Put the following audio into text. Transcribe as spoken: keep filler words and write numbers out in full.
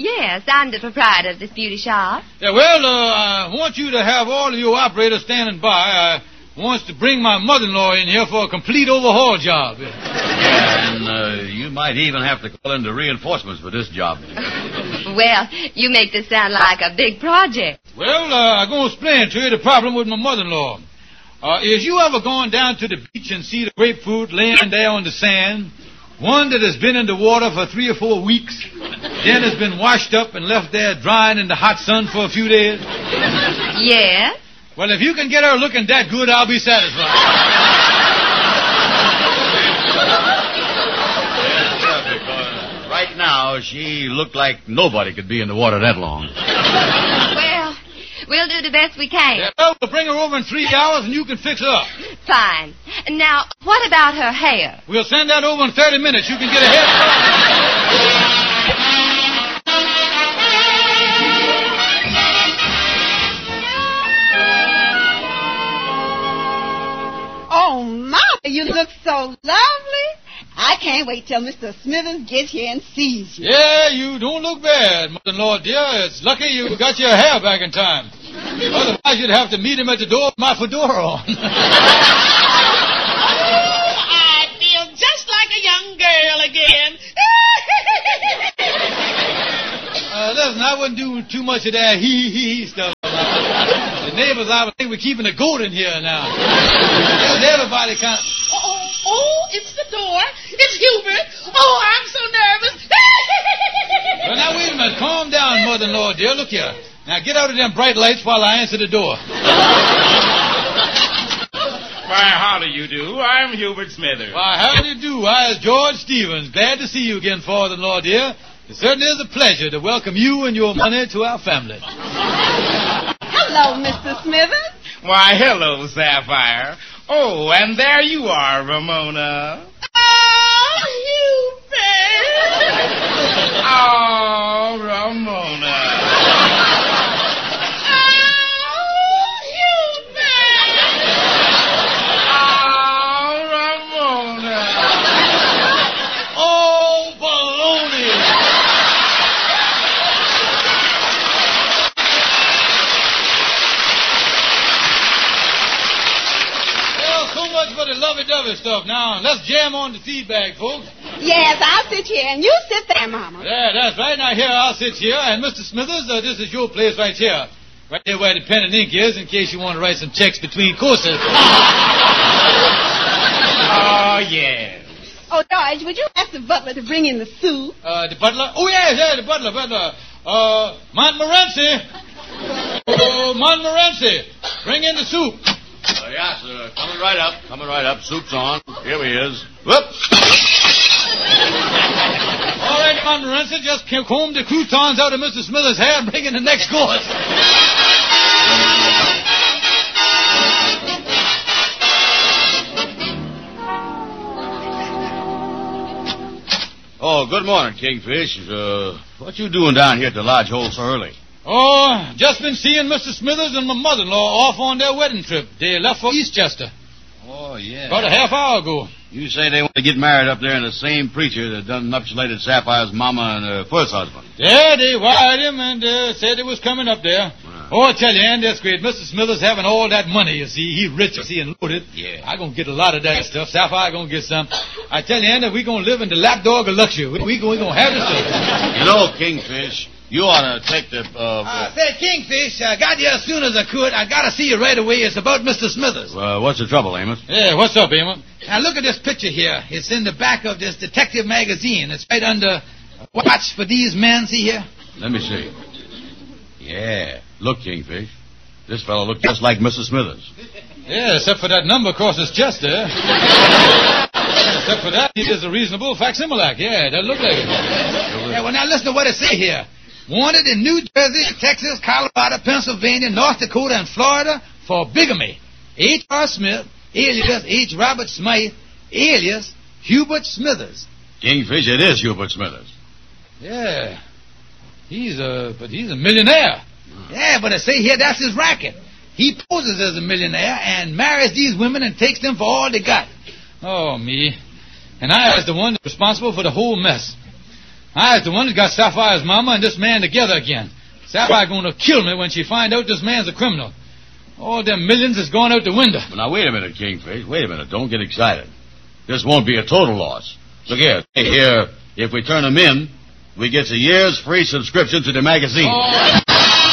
Yes, I'm the proprietor of this beauty shop. Yeah, well, uh, I want you to have all of your operators standing by. I wants to bring my mother-in-law in here for a complete overhaul job. Yeah, and uh, you might even have to call in the reinforcements for this job. Well, you make this sound like a big project. Well, uh, I'm going to explain to you the problem with my mother-in-law. Uh, is you ever gone down to the beach and see the grapefruit laying there on the sand? One that has been in the water for three or four weeks, then has been washed up and left there drying in the hot sun for a few days? Yes. Well, if you can get her looking that good, I'll be satisfied. Yes, sir, because right now she looked like nobody could be in the water that long. Well, we'll do the best we can. Yeah, well, we'll bring her over in three hours and you can fix her up. Fine. Now, what about her hair? We'll send that over in thirty minutes. You can get a haircut. Oh, Mama, you look so lovely. I can't wait till Mister Smithers gets here and sees you. Yeah, you don't look bad, mother-in-law, dear. It's lucky you got your hair back in time. Otherwise, you'd have to meet him at the door with my fedora on. I feel just like a young girl again. uh, listen, I wouldn't do too much of that hee-hee stuff. The neighbors, I would think we're keeping a goat in here now. Everybody kind of... Oh, oh, it's the door. It's Hubert. Oh, I'm so nervous. Well, now, wait a minute. Calm down, mother-in-law, dear. Look here. Now, get out of them bright lights while I answer the door. Why, how do you do? I'm Hubert Smithers. Why, how do you do? I is George Stevens. Glad to see you again, father-in-law, dear. It certainly is a pleasure to welcome you and your money to our family. Hello, Mister Smithers. Why, hello, Sapphire. Oh, and there you are, Ramona. Oh, Hubert. Oh, Ramona. Lovey-dovey stuff. Now, let's jam on the feedback, folks. Yes, I'll sit here, and you sit there, Mama. Yeah, that's right. Now, here, I'll sit here. And, Mister Smithers, uh, this is your place right here. Right there where the pen and ink is, in case you want to write some checks between courses. Oh, yes. Oh, George, would you ask the butler to bring in the soup? Uh, the butler? Oh, yes, yeah, the butler, butler. Uh, Montmorency. Oh, Montmorency. Bring in the soup. Uh, yes, sir. Coming right up. Coming right up. Soup's on. Here he is. Whoop. All right, Montmorency, just comb the croutons out of Mister Smithers' hair and bring in the next course. Oh, good morning, Kingfish. Uh, what you doing down here at the lodge hole so early? Oh, just been seeing Mister Smithers and my mother-in-law off on their wedding trip. They left for Eastchester. Oh, yeah. About a half hour ago. You say they want to get married up there in the same preacher that done nuptialated Sapphire's mama and her first husband. Yeah, they wired him and uh, said it was coming up there. Wow. Oh, I tell you, Ann, that's great. Mister Smithers having all that money, you see. He rich, you see, and loaded. Yeah. I gonna get a lot of that stuff. Sapphire gonna get some. I tell you, Ann, that we gonna live in the lapdog of luxury. We, we, gonna, we gonna have this stuff. You know, Kingfish, you ought to take the... Uh, uh, say, Kingfish, I got here as soon as I could. I gotta see you right away. It's about Mister Smithers. Uh, what's the trouble, Amos? Yeah, what's up, Amos? Now, look at this picture here. It's in the back of this detective magazine. It's right under Watch for These Men. See here? Let me see. Yeah. Look, Kingfish. This fellow looks just like Mister Smithers. Yeah, except for that number across his chest there. Except for that, he is a reasonable facsimile. Yeah, that look like it. Yeah, well, now listen to what it say here. Wanted in New Jersey, Texas, Colorado, Pennsylvania, North Dakota, and Florida for bigamy. H R. Smith, alias H. Robert Smythe, alias Hubert Smithers. Kingfish, it is Hubert Smithers. Yeah. He's a, but he's a millionaire. Yeah, but I say here that's his racket. He poses as a millionaire and marries these women and takes them for all they got. Oh, me. And I was the one responsible for the whole mess. I's the one that got Sapphire's mama and this man together again. Sapphire gonna kill me when she find out this man's a criminal. All them millions is going out the window. Well, now, wait a minute, Kingfish. Wait a minute. Don't get excited. This won't be a total loss. Look here. Here, if we turn them in, we get a year's free subscription to the magazine. Oh.